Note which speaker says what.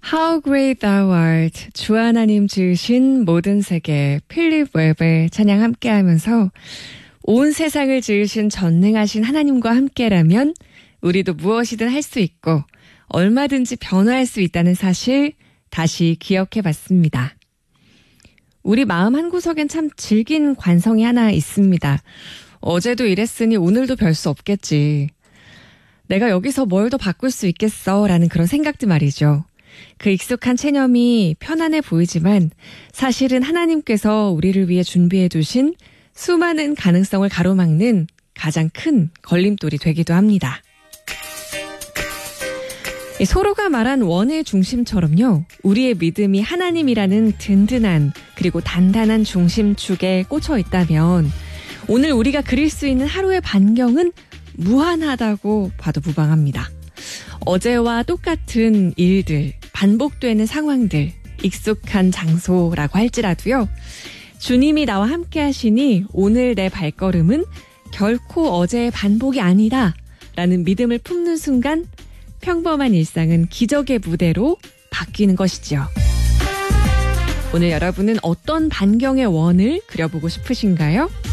Speaker 1: How Great Thou Art, 주 하나님 지으신 모든 세계, 필립 웹의 찬양 함께하면서 온 세상을 지으신 전능하신 하나님과 함께라면 우리도 무엇이든 할 수 있고 얼마든지 변화할 수 있다는 사실 다시 기억해봤습니다. 우리 마음 한구석엔 참 질긴 관성이 하나 있습니다. 어제도 이랬으니 오늘도 별 수 없겠지. 내가 여기서 뭘 더 바꿀 수 있겠어 라는 그런 생각들 말이죠. 그 익숙한 체념이 편안해 보이지만 사실은 하나님께서 우리를 위해 준비해 두신 수많은 가능성을 가로막는 가장 큰 걸림돌이 되기도 합니다. 서로가 말한 원의 중심처럼요. 우리의 믿음이 하나님이라는 든든한 그리고 단단한 중심축에 꽂혀 있다면 오늘 우리가 그릴 수 있는 하루의 반경은 무한하다고 봐도 무방합니다. 어제와 똑같은 일들, 반복되는 상황들, 익숙한 장소라고 할지라도요. 주님이 나와 함께 하시니 오늘 내 발걸음은 결코 어제의 반복이 아니다 라는 믿음을 품는 순간 평범한 일상은 기적의 무대로 바뀌는 것이지요. 오늘 여러분은 어떤 반경의 원을 그려보고 싶으신가요?